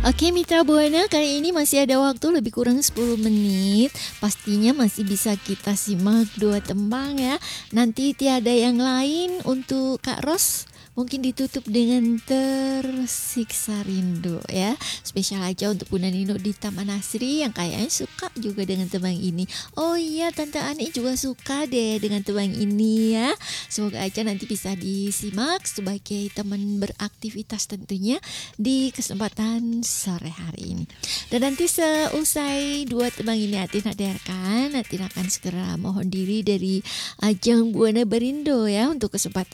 Oke Mitra Buana, kali ini masih ada waktu lebih kurang 10 menit. Pastinya masih bisa kita simak dua tembang ya. Nanti tiada yang lain untuk Kak Ros. Mungkin ditutup dengan Tersiksa Rindu ya. Spesial aja untuk Bunda Nino di Taman Asri yang kayaknya suka juga dengan tembang ini. Oh iya, Tante Ani juga suka deh dengan tembang ini ya. Semoga aja nanti bisa disimak sebagai teman beraktivitas tentunya di kesempatan sore hari ini. Dan nanti seusai dua tembang ini Atin hadirkan, Atin akan segera mohon diri dari ajang Buana Berindo ya untuk kesempatan